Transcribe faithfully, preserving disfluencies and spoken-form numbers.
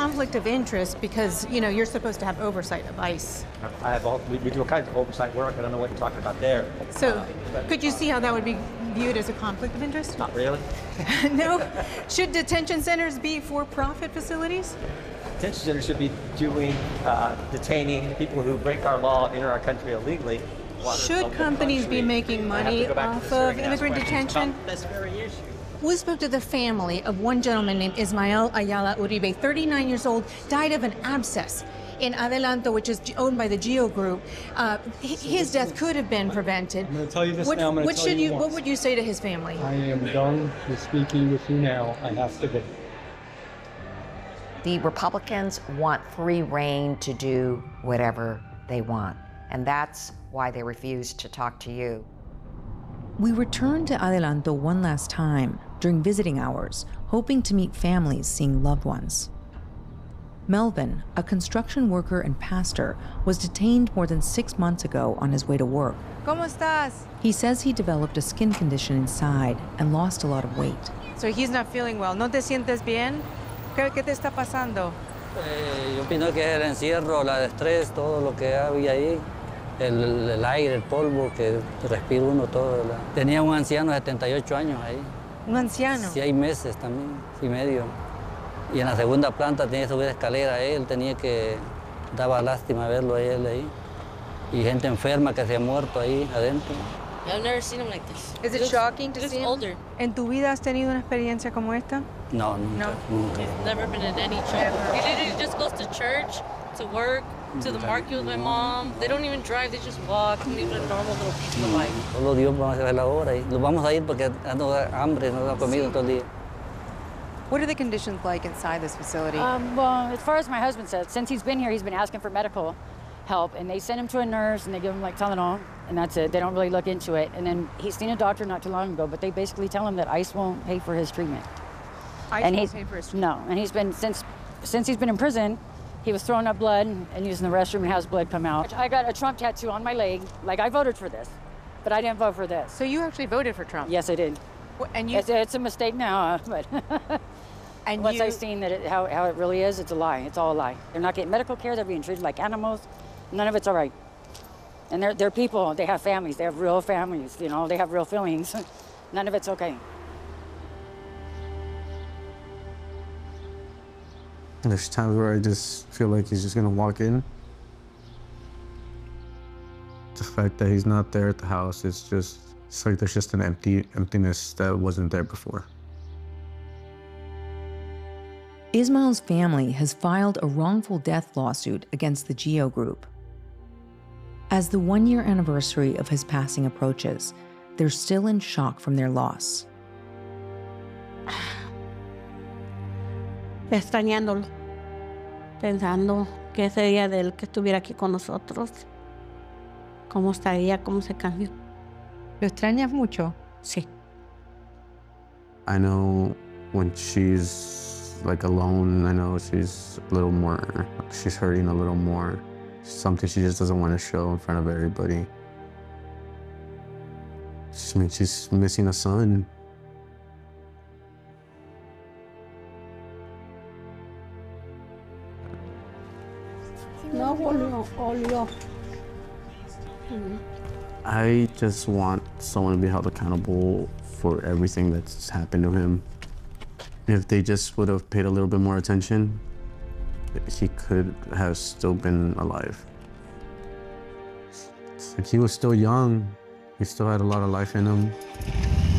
conflict of interest because, you know, you're supposed to have oversight of ICE. I have all, we, we do all kinds of oversight work. I don't know what you're talking about there. So, uh, but, could you see how that would be viewed as a conflict of interest? Not really. No? Should detention centers be for-profit facilities? Detention centers should be doing, uh, detaining people who break our law, enter our country illegally. Should companies be making money off of immigrant detention? This very issue. We spoke to the family of one gentleman named Ismael Ayala Uribe, thirty-nine years old, died of an abscess in Adelanto, which is owned by the Geo Group. Uh, his death could have been prevented. I'm going to tell you this what, now. I'm going to what tell should you, you once. What would you say to his family? I am done with speaking with you now. I have to go. The Republicans want free reign to do whatever they want, and that's why they refuse to talk to you. We returned to Adelanto one last time during visiting hours, hoping to meet families seeing loved ones. Melvin, a construction worker and pastor, was detained more than six months ago on his way to work. ¿Cómo estás? He says he developed a skin condition inside and lost a lot of weight. So he's not feeling well. ¿No te sientes bien? ¿Qué, qué te está pasando? Eh, yo opino que es el encierro, la de estrés, todo lo que había ahí. El, el aire, el polvo que respira uno todo. ¿Verdad? Tenía un anciano de setenta y ocho años ahí. ¿Un anciano? Seis meses también, y medio. Y en la segunda planta tenía que subir escalera él, tenía que... Daba lástima verlo a él ahí. Y gente enferma que se ha muerto ahí adentro. I've never seen him like this. Is it looks, shocking to he looks see him? older. ¿En tu vida has tenido una experiencia como esta? No, nunca, No. nunca. He's never been in any trouble. He literally just goes to church, to work, to the market with my mom. They don't even drive, they just walk and live a normal little peaceful life. Solo Dios vamos a ver la hora y nos vamos a ir porque ando hambre, no da comida todo el día. What are the conditions like inside this facility? Um, well, as far as my husband said, since he's been here, he's been asking for medical help, and they send him to a nurse, and they give him like Tylenol, and that's it. They don't really look into it. And then he's seen a doctor not too long ago, but they basically tell him that ICE won't pay for his treatment. ICE and won't he's, pay for his treatment? No, and he's been, since, since he's been in prison, he was throwing up blood and using the restroom and has blood come out. I got a Trump tattoo on my leg. Like, I voted for this, but I didn't vote for this. So you actually voted for Trump? Yes, I did. Wh- And you... It's, it's a mistake now, uh, but and once you... I've seen that it, how, how it really is, it's a lie. It's all a lie. They're not getting medical care. They're being treated like animals. None of it's all right. And they're, they're people. They have families. They have real families. You know, they have real feelings. None of it's okay. There's times where I just feel like he's just gonna walk in. The fact that he's not there at the house, it's just, it's like there's just an empty emptiness that wasn't there before. Ismael's family has filed a wrongful death lawsuit against the Geo Group. As the one-year anniversary of his passing approaches, they're still in shock from their loss. Extrañándolo, pensando que ese día de él que estuviera aquí con nosotros, cómo estaría, cómo se cambió. ¿Lo extrañas mucho? Sí. I know when she's like alone, I know she's a little more, she's hurting a little more. Something she just doesn't want to show in front of everybody. I mean, she's missing a son. No, volvió, volvió. I just want someone to be held accountable for everything that's happened to him. If they just would have paid a little bit more attention, he could have still been alive. Like he was still young. He still had a lot of life in him.